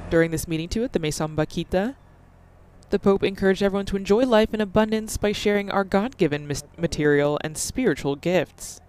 During this meeting too at the Maison Bakita, the Pope encouraged everyone to enjoy life in abundance by sharing our God-given material and spiritual gifts.